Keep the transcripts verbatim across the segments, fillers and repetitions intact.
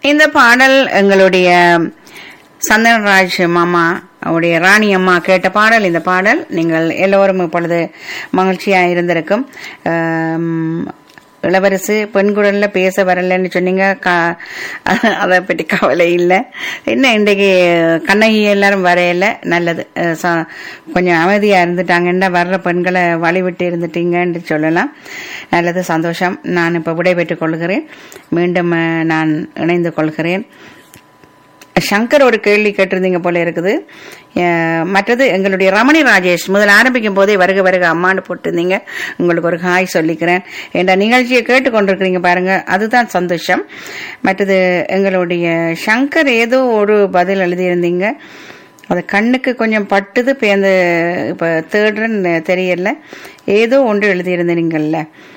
இந்த பாடல் எங்களுடைய சந்தனராஜ் மாமா அவருடைய ராணி அம்மா கேட்ட பாடல். இந்த பாடல் நீங்கள் எல்லோரும் இப்பொழுது மகிழ்ச்சியா இருந்திருக்கும். இளவரசு பெண்குரல்ல பேச வரலன்னு சொன்னீங்க, அதை பற்றி கவலை இல்லை. என்ன இன்றைக்கு கண்ணகி எல்லாரும் வரையில நல்லது, கொஞ்சம் அமைதியா இருந்துட்டாங்கன்னா வர்ற பெண்களை வழிவிட்டு இருந்துட்டீங்கன்னு சொல்லலாம். நல்லது, சந்தோஷம். நான் இப்ப விடைபெற்றுக் கொள்கிறேன். மீண்டும் நான் இணைந்து கொள்கிறேன். சங்கர் ஒரு கேள்வி கேட்டிருந்தீங்க போல இருக்குது. மற்றது எங்களுடைய ரமணி ராஜேஷ் முதல் ஆரம்பிக்கும் போதே வருக வருக அம்மான்னு போட்டிருந்தீங்க. உங்களுக்கு ஒரு ஹாய் சொல்லிக்கிறேன். என்ற நிகழ்ச்சியை கேட்டுக்கொண்டிருக்கிறீங்க பாருங்க, அதுதான் சந்தோஷம். மற்றது எங்களுடைய சங்கர் ஏதோ ஒரு பதில் எழுதியிருந்தீங்க, அது கண்ணுக்கு கொஞ்சம் பட்டுது. இப்போ அந்த இப்போ தேடுறன்னு தெரியல, ஏதோ ஒன்று எழுதியிருந்தீங்கல்ல.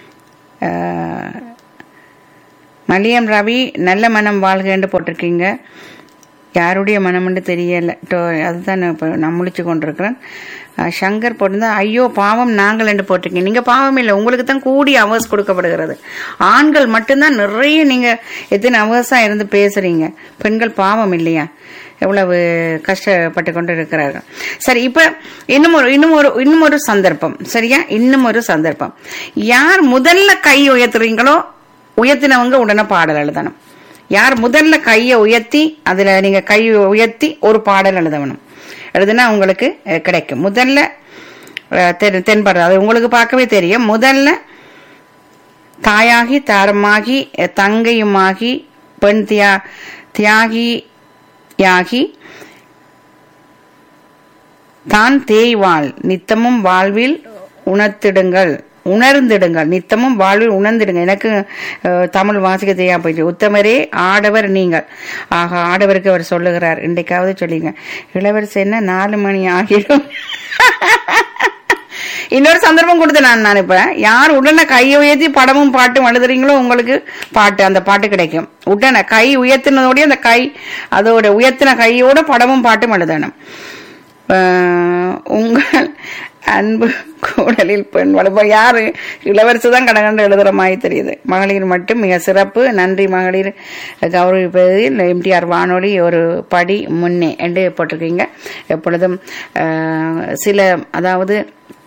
மலியம் ரவி நல்ல மனம் வாழ்கன்னு போட்டிருக்கீங்க. யாருடைய மனம்னு தெரியல, அதுதான் இப்போ நான் முழிச்சு கொண்டிருக்கிறேன். சங்கர் போட்டிருந்தா ஐயோ பாவம் நாங்கள் என்று போட்டிருக்கீங்க. நீங்க பாவம் இல்லை, உங்களுக்கு தான் கூடிய அவர்ஸ் கொடுக்கப்படுகிறது. ஆண்கள் மட்டும்தான் நிறைய நீங்க எத்தனை அவர்ஸா இருந்து பேசுறீங்க. பெண்கள் பாவம் இல்லையா, எவ்வளவு கஷ்டப்பட்டு கொண்டு இருக்கிறார்கள். சரி, இப்ப இன்னும் ஒரு இன்னும் ஒரு இன்னும் ஒரு சந்தர்ப்பம். சரியா, இன்னும் ஒரு சந்தர்ப்பம். யார் முதல்ல கை உயர்த்துறீங்களோ உயர்த்தினவங்க உடனே பாடல் எழுதணும். யார் முதல்ல கையை உயர்த்தி அதுல நீங்க கை உயர்த்தி ஒரு பாடல் எழுதணும். எழுதுனா உங்களுக்கு கிடைக்கும். முதல்ல தென்படுறது அது உங்களுக்கு பார்க்கவே தெரியும். முதல்ல தாயாகி தாரமாகி தங்கையுமாகி பெண் தியா தியாகியாகி தான் தேய்வாள் நித்தமும் வாழ்வில் உணர்த்திடுங்கள் உணர்ந்திடுங்கள் நித்தமும் வாழ்வில் உணர்ந்திடுங்க. எனக்கு தமிழ் வாசிக்க தெரியாம போயிடுச்சு. உத்தமரே ஆடவர் நீங்கள். ஆக ஆடவருக்கு அவர் சொல்லுகிறார், இன்றைக்காவது சொல்லிங்க. இளவரசி என்ன நாலு மணி ஆகிடும். இன்னொரு சந்தர்ப்பம் கொடுத்து நான் நான் இப்ப யார் உடனே கையை உயர்த்தி படமும் பாட்டும் எழுதுறீங்களோ உங்களுக்கு பாட்டு அந்த பாட்டு கிடைக்கும். உடனே கை உயர்த்தினதோடய அந்த கை அதோட உயர்த்தின கையோட படமும் பாட்டும் எழுதணும். உங்கள் அன்பு கூடலில் பெண் வளர்ப்ப யாரு இளவரசு தான் கடகண்டு எழுதுற மாதிரி தெரியுது. மகளிர் மட்டும் மிக சிறப்பு. நன்றி மகளிர் கௌரவிப்பதில் எம்டிஆர் வானொலி ஒரு படி முன்னே என்று போட்டிருக்கீங்க. எப்பொழுதும் சில அதாவது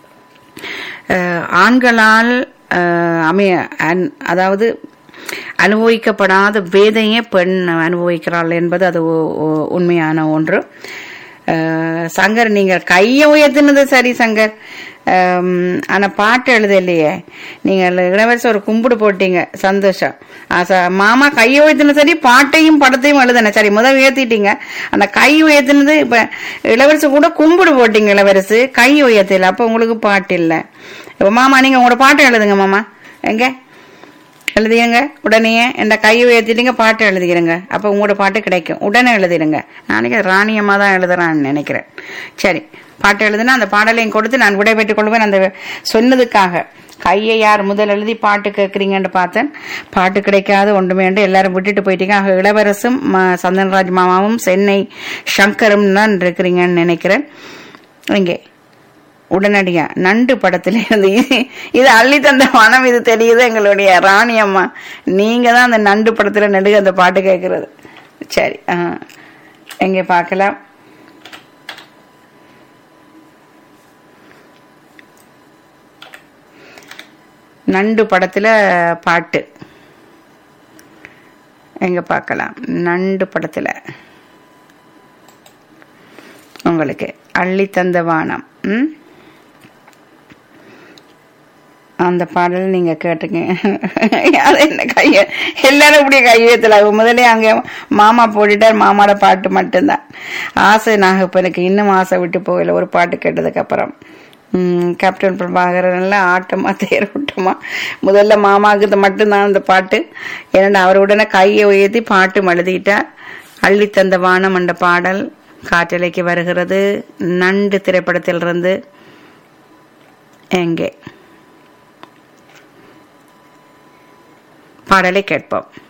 ஆண்களால் அமைய அதாவது அனுபவிக்கப்படாத வேதையே பெண் அனுபவிக்கிறாள் என்பது அது உண்மையான ஒன்று. சங்கர் நீங்க கையை உயர்த்தினது சரி சங்கர், ஆனா பாட்டு எழுத இல்லையே. நீங்க இளவரசி ஒரு கும்பிடு போட்டீங்க, சந்தோஷம். மாமா கையை உயர்த்தினது சரி, பாட்டையும் படத்தையும் எழுதுன சரி. முதல் உயர்த்திட்டீங்க, அந்த கை உயர்த்தினது இப்ப இளவரசி கூட கும்பிடு போட்டீங்க. இளவரசு கை உயர்த்தல, அப்ப உங்களுக்கு பாட்டு இல்லை. இப்ப மாமா நீங்க உங்களோட பாட்டு எழுதுங்க மாமா. எங்க எழுதிடுங்க உடனே. இந்த கையை உயர்த்திட்டீங்க, பாட்டு எழுதிக்கிறங்க. அப்ப உங்களோட பாட்டு கிடைக்கும், உடனே எழுதிடுங்க. நாளைக்கு ராணியம்மா தான் எழுதுறான்னு நினைக்கிறேன். சரி, பாட்டு எழுதுனா அந்த பாடலையும் கொடுத்து நான் விடைபெற்றுக் கொள்வேன். அந்த சொன்னதுக்காக கையை யார் முதல் எழுதி பாட்டு கேட்கறீங்கன்னு பார்த்தேன். பாட்டு கிடைக்காது ஒன்றுமே எல்லாரும் விட்டுட்டு போயிட்டீங்க. ஆக இளவரசும் சந்தனராஜ் மாமாவும் சென்னை சங்கரும் தான் இருக்கிறீங்கன்னு நினைக்கிறேன். இங்கே உடனடியா நண்டு படத்துல இருந்து இது அள்ளி தந்த மனம் இது தெரியுது. எங்களுடைய ராணி அம்மா நீங்க தான் அந்த நண்டு படத்துல நடுக அந்த பாட்டு கேட்கறது. சரி, ஆஹ் எங்க பார்க்கலாம். நண்டு படத்துல பாட்டு எங்க பார்க்கலாம். நண்டு படத்துல உங்களுக்கு அள்ளி தந்த வானம் ம் அந்த பாடல் நீங்க கேட்டுங்க. என்ன கைய எல்லாரும் இப்படியே கையெழுத்துல முதலே அங்க மாமா போட்டுட்டார். மாமாட பாட்டு மட்டும்தான் ஆசை. நாகப்பனுக்கு இன்னும் ஆசை விட்டு போகல ஒரு பாட்டு கேட்டதுக்கு அப்புறம். உம் கேப்டன் பிரபாகரன் எல்லாம் ஆட்டமா தேரோட்டமா முதல்ல மாமாவுக்கு மட்டும்தான் அந்த பாட்டு. ஏன்னா அவர் உடனே கையை உயர்த்தி பாட்டு எழுதிட்டார். அள்ளி தந்த வானம் என்ற பாடல் காற்றலைக்கு வருகிறது. நண்டு திரைப்படத்திலிருந்து எங்கே பாடலை கேட்போம்.